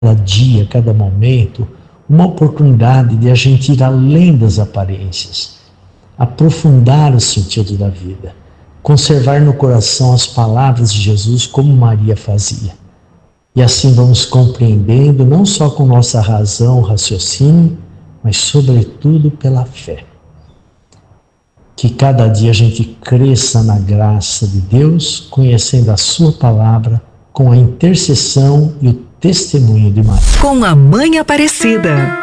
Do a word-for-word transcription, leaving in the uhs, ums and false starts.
cada dia, cada momento, uma oportunidade de a gente ir além das aparências, aprofundar o sentido da vida, conservar no coração as palavras de Jesus como Maria fazia. E assim vamos compreendendo, não só com nossa razão, raciocínio, mas sobretudo pela fé. Que cada dia a gente cresça na graça de Deus, conhecendo a sua palavra, com a intercessão e o testemunho de Maria. Com a Mãe Aparecida.